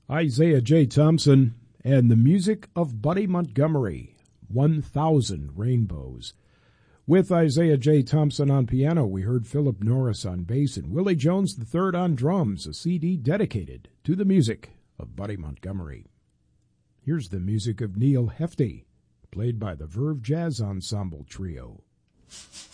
Isaiah J. Thompson and the music of Buddy Montgomery, 1,000 Rainbows. With Isaiah J. Thompson on piano, we heard Philip Norris on bass and Willie Jones III on drums, a CD dedicated to the music of Buddy Montgomery. Here's the music of Neil Hefti, played by the Verve Jazz Ensemble Trio.